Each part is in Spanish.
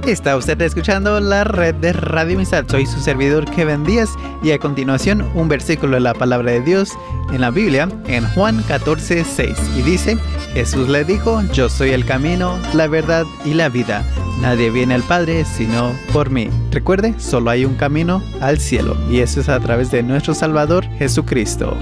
Está usted escuchando la red de Radio Amistad. Soy su servidor Kevin Díaz y a continuación un versículo de la palabra de Dios en la Biblia en Juan 14:6 y dice: Jesús le dijo, yo soy el camino, la verdad y la vida. Nadie viene al Padre sino por mí. Recuerde, solo hay un camino al cielo y eso es a través de nuestro Salvador Jesucristo.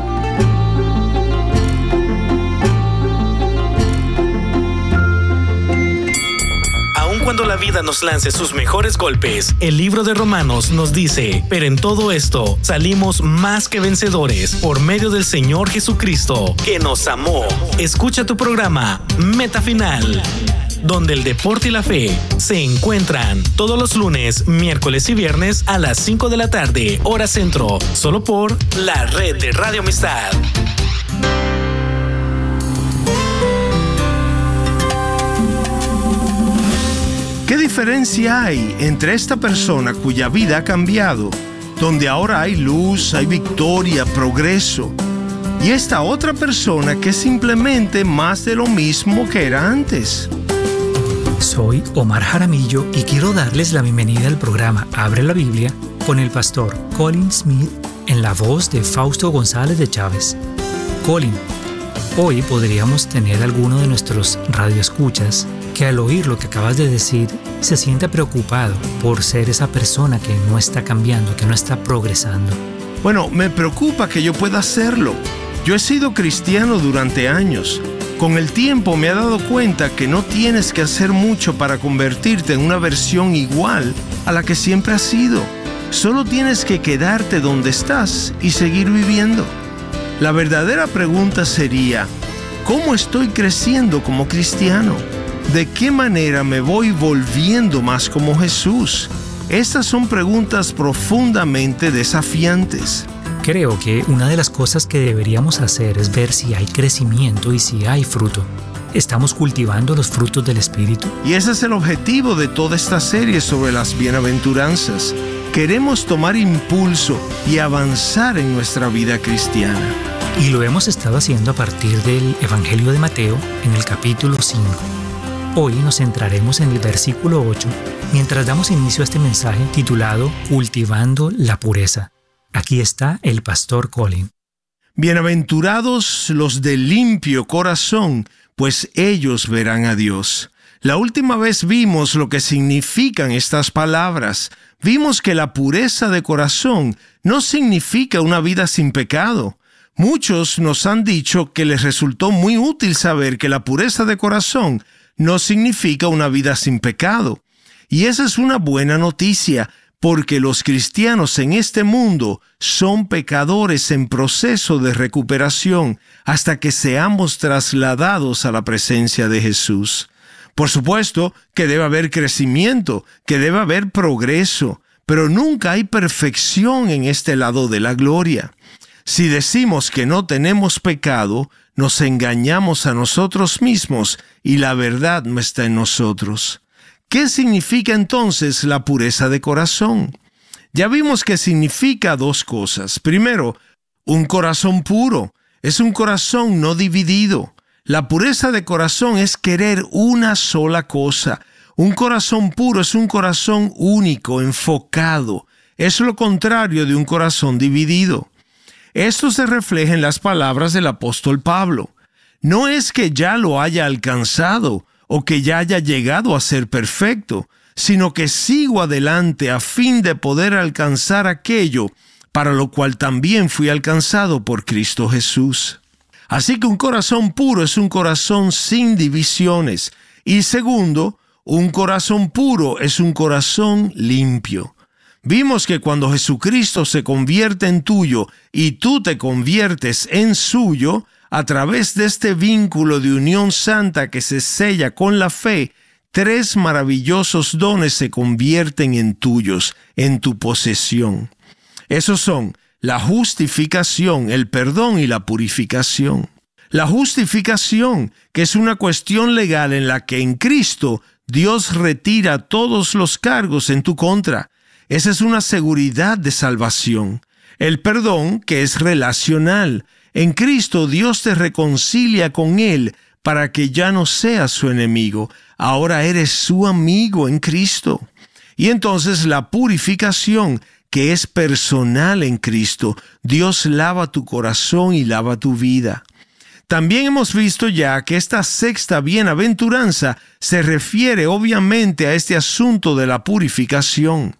Cuando la vida nos lance sus mejores golpes, el libro de Romanos nos dice: pero en todo esto salimos más que vencedores por medio del Señor Jesucristo, que nos amó. Escucha tu programa Meta Final, donde el deporte y la fe se encuentran todos los lunes, miércoles y viernes a las 5 de la tarde, hora centro, solo por la red de Radio Amistad. ¿Qué diferencia hay entre esta persona cuya vida ha cambiado, donde ahora hay luz, hay victoria, progreso, y esta otra persona que es simplemente más de lo mismo que era antes? Soy Omar Jaramillo y quiero darles la bienvenida al programa Abre la Biblia con el pastor Colin Smith en la voz de Fausto González de Chávez. Colin, hoy podríamos tener alguno de nuestros radioescuchas que al oír lo que acabas de decir se sienta preocupado por ser esa persona que no está cambiando, que no está progresando. Bueno, me preocupa que yo pueda hacerlo. Yo he sido cristiano durante años. Con el tiempo me he dado cuenta que no tienes que hacer mucho para convertirte en una versión igual a la que siempre has sido. Solo tienes que quedarte donde estás y seguir viviendo. La verdadera pregunta sería: ¿cómo estoy creciendo como cristiano? ¿De qué manera me voy volviendo más como Jesús? Estas son preguntas profundamente desafiantes. Creo que una de las cosas que deberíamos hacer es ver si hay crecimiento y si hay fruto. ¿Estamos cultivando los frutos del Espíritu? Y ese es el objetivo de toda esta serie sobre las bienaventuranzas. Queremos tomar impulso y avanzar en nuestra vida cristiana. Y lo hemos estado haciendo a partir del Evangelio de Mateo en el capítulo 5. Hoy nos centraremos en el versículo 8, mientras damos inicio a este mensaje titulado Cultivando la Pureza. Aquí está el pastor Colin. Bienaventurados los de limpio corazón, pues ellos verán a Dios. La última vez vimos lo que significan estas palabras. Vimos que la pureza de corazón no significa una vida sin pecado. Muchos nos han dicho que les resultó muy útil saber que la pureza de corazón no significa una vida sin pecado. Y esa es una buena noticia, porque los cristianos en este mundo son pecadores en proceso de recuperación hasta que seamos trasladados a la presencia de Jesús. Por supuesto que debe haber crecimiento, que debe haber progreso, pero nunca hay perfección en este lado de la gloria. Si decimos que no tenemos pecado, nos engañamos a nosotros mismos y la verdad no está en nosotros. ¿Qué significa entonces la pureza de corazón? Ya vimos que significa dos cosas. Primero, un corazón puro. Es un corazón no dividido. La pureza de corazón es querer una sola cosa. Un corazón puro es un corazón único, enfocado. Es lo contrario de un corazón dividido. Esto se refleja en las palabras del apóstol Pablo. No es que ya lo haya alcanzado o que ya haya llegado a ser perfecto, sino que sigo adelante a fin de poder alcanzar aquello para lo cual también fui alcanzado por Cristo Jesús. Así que un corazón puro es un corazón sin divisiones. Y segundo, un corazón puro es un corazón limpio. Vimos que cuando Jesucristo se convierte en tuyo y tú te conviertes en suyo, a través de este vínculo de unión santa que se sella con la fe, tres maravillosos dones se convierten en tuyos, en tu posesión. Esos son la justificación, el perdón y la purificación. La justificación, que es una cuestión legal en la que en Cristo Dios retira todos los cargos en tu contra. Esa es una seguridad de salvación. El perdón, que es relacional. En Cristo Dios te reconcilia con Él para que ya no seas su enemigo. Ahora eres su amigo en Cristo. Y entonces la purificación, que es personal en Cristo, Dios lava tu corazón y lava tu vida. También hemos visto ya que esta sexta bienaventuranza se refiere obviamente a este asunto de la purificación.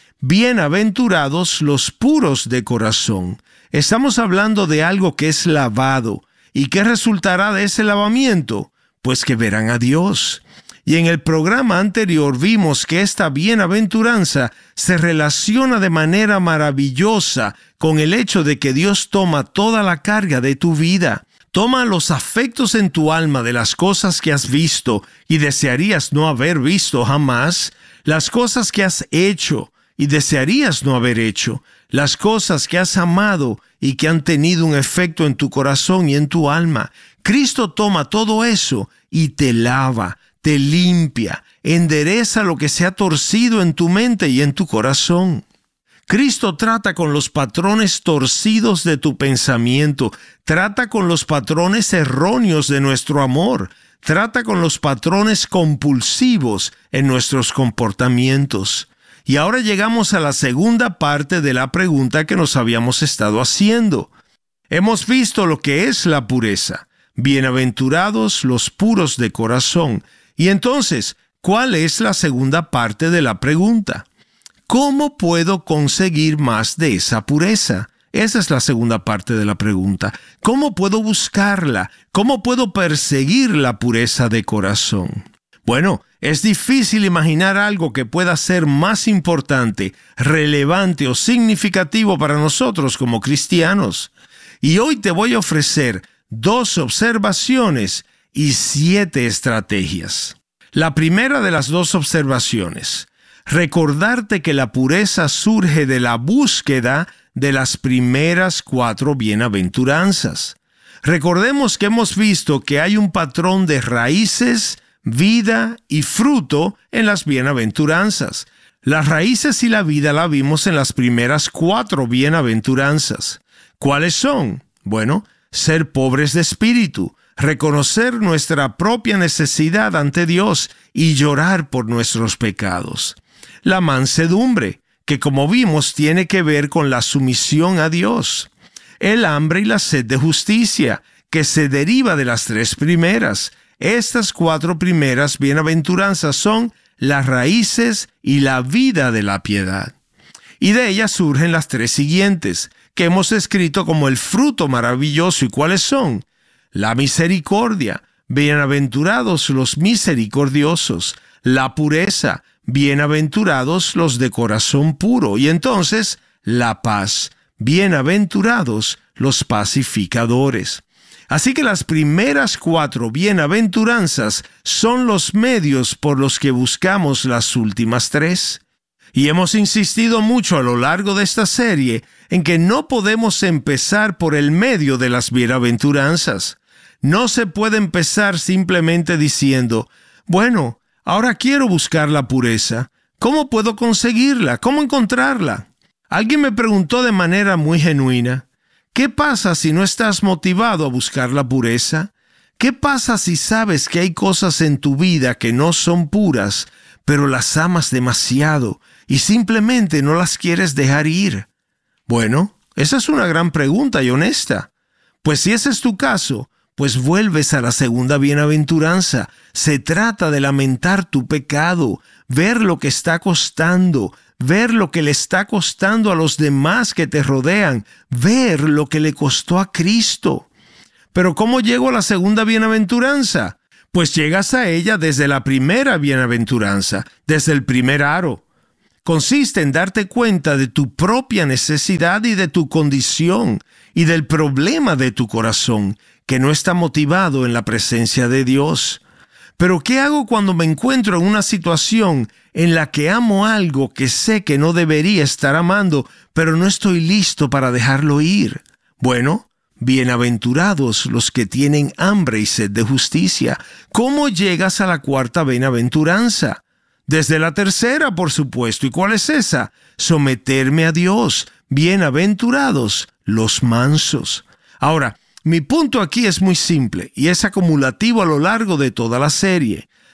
Bienaventurados los puros de corazón. Estamos hablando de algo que es lavado. ¿Y qué resultará de ese lavamiento? Pues que verán a Dios. Y en el programa anterior vimos que esta bienaventuranza se relaciona de manera maravillosa con el hecho de que Dios toma toda la carga de tu vida. Toma los afectos en tu alma de las cosas que has visto y desearías no haber visto jamás, las cosas que has hecho y desearías no haber hecho, las cosas que has amado y que han tenido un efecto en tu corazón y en tu alma. Cristo toma todo eso y te lava, te limpia, endereza lo que se ha torcido en tu mente y en tu corazón. Cristo trata con los patrones torcidos de tu pensamiento, trata con los patrones erróneos de nuestro amor, trata con los patrones compulsivos en nuestros comportamientos. Y ahora llegamos a la segunda parte de la pregunta que nos habíamos estado haciendo. Hemos visto lo que es la pureza. Bienaventurados los puros de corazón. Y entonces, ¿cuál es la segunda parte de la pregunta? ¿Cómo puedo conseguir más de esa pureza? Esa es la segunda parte de la pregunta. ¿Cómo puedo buscarla? ¿Cómo puedo perseguir la pureza de corazón? Bueno, es difícil imaginar algo que pueda ser más importante, relevante o significativo para nosotros como cristianos. Y hoy te voy a ofrecer 2 observaciones y 7 estrategias. La primera de las 2 observaciones: recordarte que la pureza surge de la búsqueda de las primeras 4 bienaventuranzas. Recordemos que hemos visto que hay un patrón de raíces, vida y fruto en las bienaventuranzas. Las raíces y la vida la vimos en las primeras 4 bienaventuranzas. ¿Cuáles son? Bueno, ser pobres de espíritu, reconocer nuestra propia necesidad ante Dios y llorar por nuestros pecados. La mansedumbre, que como vimos tiene que ver con la sumisión a Dios. El hambre y la sed de justicia, que se deriva de las 3 primeras. Estas 4 primeras bienaventuranzas son las raíces y la vida de la piedad. Y de ellas surgen las 3 siguientes, que hemos escrito como el fruto maravilloso. ¿Y cuáles son? La misericordia, bienaventurados los misericordiosos. La pureza, bienaventurados los de corazón puro. Y entonces, la paz, bienaventurados los pacificadores. Así que las primeras 4 bienaventuranzas son los medios por los que buscamos las últimas 3. Y hemos insistido mucho a lo largo de esta serie en que no podemos empezar por el medio de las bienaventuranzas. No se puede empezar simplemente diciendo, bueno, ahora quiero buscar la pureza. ¿Cómo puedo conseguirla? ¿Cómo encontrarla? Alguien me preguntó de manera muy genuina, ¿qué pasa si no estás motivado a buscar la pureza? ¿Qué pasa si sabes que hay cosas en tu vida que no son puras, pero las amas demasiado y simplemente no las quieres dejar ir? Bueno, esa es una gran pregunta y honesta. Pues si ese es tu caso, pues vuelves a la segunda bienaventuranza. Se trata de lamentar tu pecado, ver lo que está costando, ver lo que le está costando a los demás que te rodean, ver lo que le costó a Cristo. Pero ¿cómo llego a la segunda bienaventuranza? Pues llegas a ella desde la primera bienaventuranza, desde el primer aro. Consiste en darte cuenta de tu propia necesidad y de tu condición y del problema de tu corazón, que no está motivado en la presencia de Dios. Pero ¿qué hago cuando me encuentro en una situación en la que amo algo que sé que no debería estar amando, pero no estoy listo para dejarlo ir? Bueno, bienaventurados los que tienen hambre y sed de justicia. ¿Cómo llegas a la cuarta bienaventuranza? Desde la tercera, por supuesto. ¿Y cuál es esa? Someterme a Dios. Bienaventurados los mansos. Ahora, mi punto aquí es muy simple y es acumulativo a lo largo de toda la serie.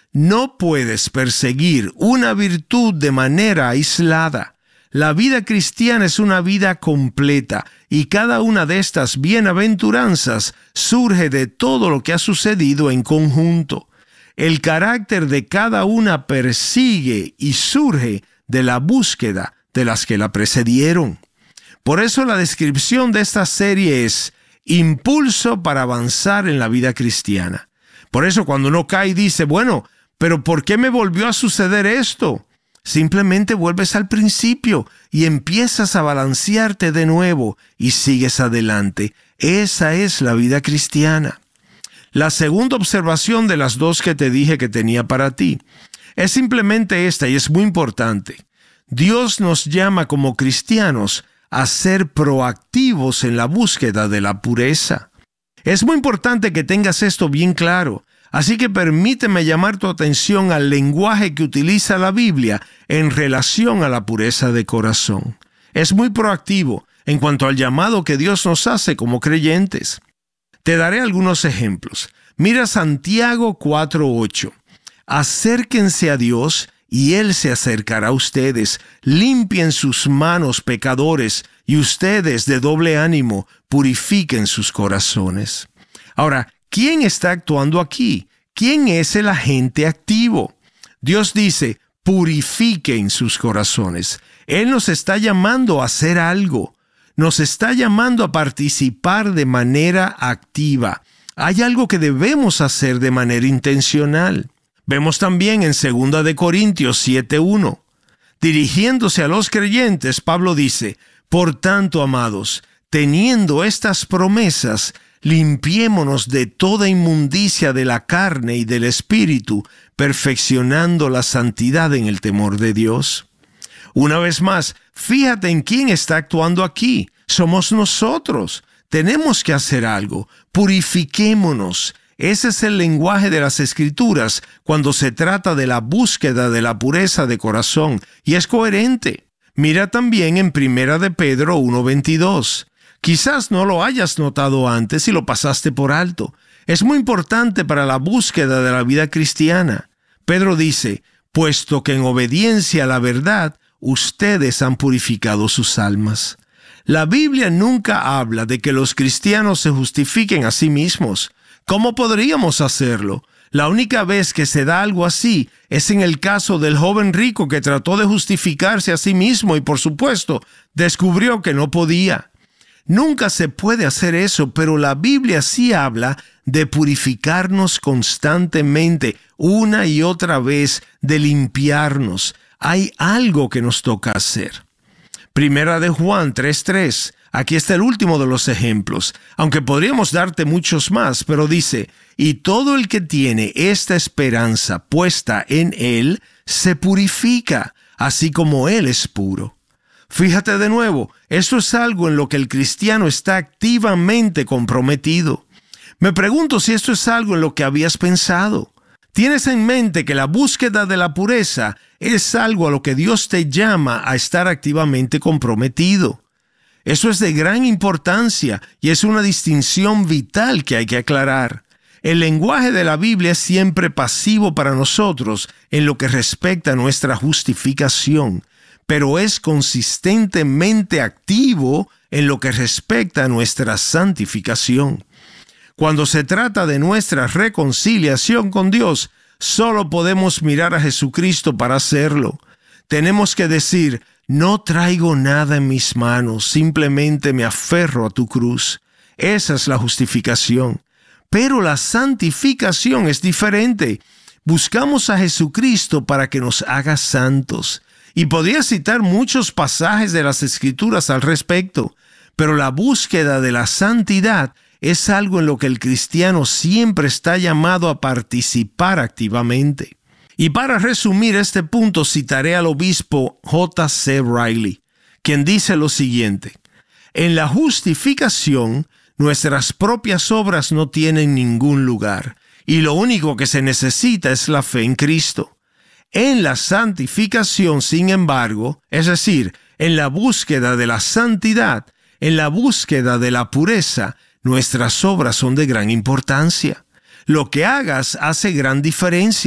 No puedes perseguir una virtud de manera aislada. La vida cristiana es una vida completa y cada una de estas bienaventuranzas surge de todo lo que ha sucedido en conjunto. El carácter de cada una persigue y surge de la búsqueda de las que la precedieron. Por eso la descripción de esta serie es impulso para avanzar en la vida cristiana. Por eso cuando uno cae y dice, bueno, ¿pero por qué me volvió a suceder esto? Simplemente vuelves al principio y empiezas a balancearte de nuevo y sigues adelante. Esa es la vida cristiana. La segunda observación de las dos que te dije que tenía para ti es simplemente esta, y es muy importante. Dios nos llama como cristianos a ser proactivos en la búsqueda de la pureza. Es muy importante que tengas esto bien claro. Así que permíteme llamar tu atención al lenguaje que utiliza la Biblia en relación a la pureza de corazón. Es muy proactivo en cuanto al llamado que Dios nos hace como creyentes. Te daré algunos ejemplos. Mira Santiago 4:8. Acérquense a Dios y Él se acercará a ustedes. Limpien sus manos, pecadores, y ustedes de doble ánimo purifiquen sus corazones. Ahora, ¿quién está actuando aquí? ¿Quién es el agente activo? Dios dice, purifiquen sus corazones. Él nos está llamando a hacer algo. Nos está llamando a participar de manera activa. Hay algo que debemos hacer de manera intencional. Vemos también en 2 de Corintios 7:1. Dirigiéndose a los creyentes, Pablo dice, por tanto, amados, teniendo estas promesas, limpiémonos de toda inmundicia de la carne y del espíritu, perfeccionando la santidad en el temor de Dios. Una vez más, fíjate en quién está actuando aquí. Somos nosotros. Tenemos que hacer algo. Purifiquémonos. Ese es el lenguaje de las Escrituras cuando se trata de la búsqueda de la pureza de corazón, y es coherente. Mira también en 1 de Pedro 1:22. Quizás no lo hayas notado antes y lo pasaste por alto. Es muy importante para la búsqueda de la vida cristiana. Pedro dice, puesto que en obediencia a la verdad, ustedes han purificado sus almas. La Biblia nunca habla de que los cristianos se justifiquen a sí mismos. ¿Cómo podríamos hacerlo? La única vez que se da algo así es en el caso del joven rico que trató de justificarse a sí mismo y, por supuesto, descubrió que no podía. Nunca se puede hacer eso, pero la Biblia sí habla de purificarnos constantemente, una y otra vez, de limpiarnos. Hay algo que nos toca hacer. 1 de Juan 3:3. Aquí está el último de los ejemplos, aunque podríamos darte muchos más, pero dice, y todo el que tiene esta esperanza puesta en Él, se purifica, así como Él es puro. Fíjate de nuevo, esto es algo en lo que el cristiano está activamente comprometido. Me pregunto si esto es algo en lo que habías pensado. ¿Tienes en mente que la búsqueda de la pureza es algo a lo que Dios te llama a estar activamente comprometido? Eso es de gran importancia y es una distinción vital que hay que aclarar. El lenguaje de la Biblia es siempre pasivo para nosotros en lo que respecta a nuestra justificación, pero es consistentemente activo en lo que respecta a nuestra santificación. Cuando se trata de nuestra reconciliación con Dios, solo podemos mirar a Jesucristo para hacerlo. Tenemos que decir, no traigo nada en mis manos, simplemente me aferro a tu cruz. Esa es la justificación. Pero la santificación es diferente. Buscamos a Jesucristo para que nos haga santos. Y podría citar muchos pasajes de las Escrituras al respecto, pero la búsqueda de la santidad es algo en lo que el cristiano siempre está llamado a participar activamente. Y para resumir este punto, citaré al obispo J.C. Riley, quien dice lo siguiente: en la justificación, nuestras propias obras no tienen ningún lugar, y lo único que se necesita es la fe en Cristo. En la santificación, sin embargo, es decir, en la búsqueda de la santidad, en la búsqueda de la pureza, nuestras obras son de gran importancia. Lo que hagas hace gran diferencia,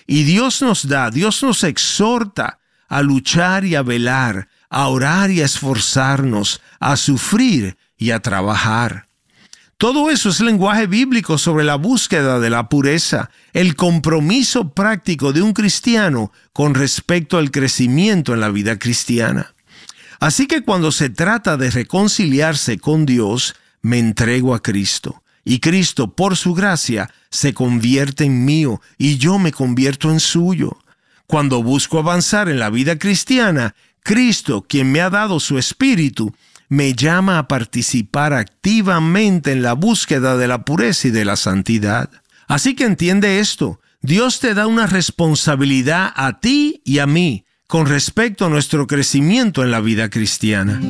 Y Dios nos exhorta a luchar y a velar, a orar y a esforzarnos, a sufrir y a trabajar. Todo eso es lenguaje bíblico sobre la búsqueda de la pureza, el compromiso práctico de un cristiano con respecto al crecimiento en la vida cristiana. Así que cuando se trata de reconciliarse con Dios, me entrego a Cristo. Y Cristo, por su gracia, se convierte en mío y yo me convierto en suyo. Cuando busco avanzar en la vida cristiana, Cristo, quien me ha dado su Espíritu, me llama a participar activamente en la búsqueda de la pureza y de la santidad. Así que entiende esto, Dios te da una responsabilidad a ti y a mí con respecto a nuestro crecimiento en la vida cristiana.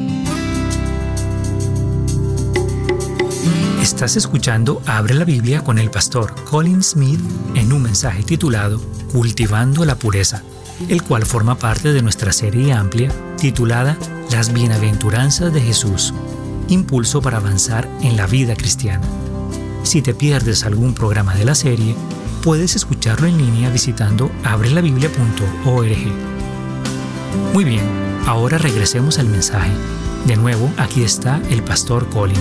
Estás escuchando Abre la Biblia con el pastor Colin Smith en un mensaje titulado Cultivando la Pureza, el cual forma parte de nuestra serie amplia titulada Las Bienaventuranzas de Jesús, impulso para avanzar en la vida cristiana. Si te pierdes algún programa de la serie, puedes escucharlo en línea visitando abrelabiblia.org. Muy bien, ahora regresemos al mensaje. De nuevo, aquí está el pastor Colin.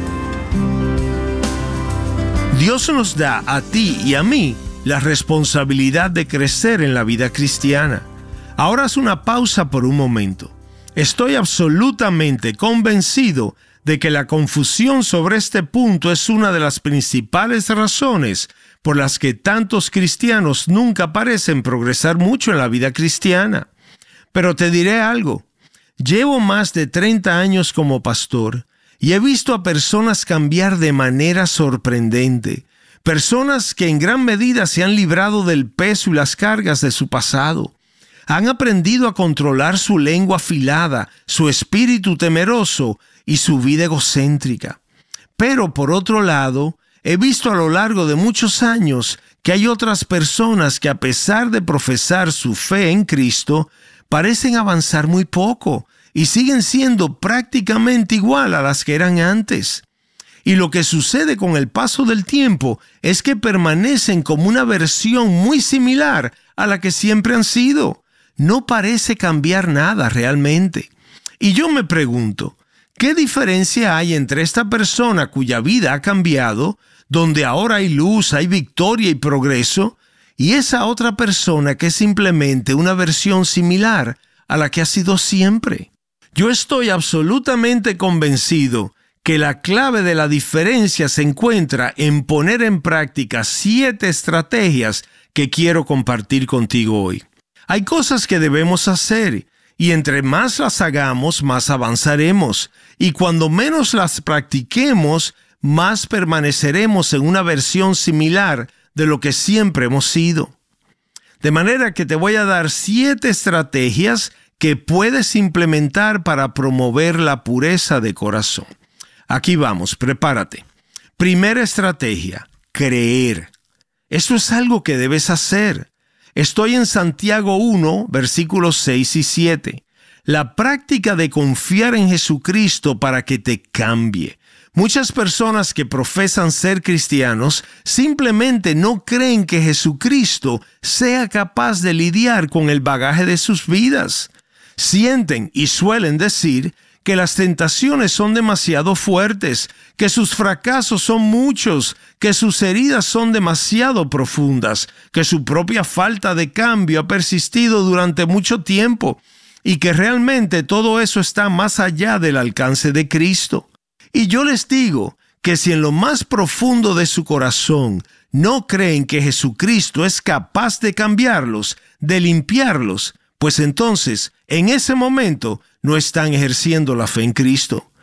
Dios nos da a ti y a mí la responsabilidad de crecer en la vida cristiana. Ahora haz una pausa por un momento. Estoy absolutamente convencido de que la confusión sobre este punto es una de las principales razones por las que tantos cristianos nunca parecen progresar mucho en la vida cristiana. Pero te diré algo. Llevo más de 30 años como pastor y he visto a personas cambiar de manera sorprendente. Personas que en gran medida se han librado del peso y las cargas de su pasado. Han aprendido a controlar su lengua afilada, su espíritu temeroso y su vida egocéntrica. Pero por otro lado, he visto a lo largo de muchos años que hay otras personas que a pesar de profesar su fe en Cristo, parecen avanzar muy poco y siguen siendo prácticamente igual a las que eran antes. Y lo que sucede con el paso del tiempo es que permanecen como una versión muy similar a la que siempre han sido. No parece cambiar nada realmente. Y yo me pregunto, ¿qué diferencia hay entre esta persona cuya vida ha cambiado, donde ahora hay luz, hay victoria y progreso, y esa otra persona que es simplemente una versión similar a la que ha sido siempre? Yo estoy absolutamente convencido que la clave de la diferencia se encuentra en poner en práctica 7 estrategias que quiero compartir contigo hoy. Hay cosas que debemos hacer y entre más las hagamos, más avanzaremos. Y cuando menos las practiquemos, más permaneceremos en una versión similar de lo que siempre hemos sido. De manera que te voy a dar 7 estrategias que puedes implementar para promover la pureza de corazón. Aquí vamos, prepárate. Primera estrategia, creer. Eso es algo que debes hacer. Estoy en Santiago 1, versículos 6 y 7. La práctica de confiar en Jesucristo para que te cambie. Muchas personas que profesan ser cristianos simplemente no creen que Jesucristo sea capaz de lidiar con el bagaje de sus vidas. Sienten y suelen decir que las tentaciones son demasiado fuertes, que sus fracasos son muchos, que sus heridas son demasiado profundas, que su propia falta de cambio ha persistido durante mucho tiempo y que realmente todo eso está más allá del alcance de Cristo. Y yo les digo que si en lo más profundo de su corazón no creen que Jesucristo es capaz de cambiarlos, de limpiarlos, pues entonces, en ese momento, no están ejerciendo la fe en Cristo.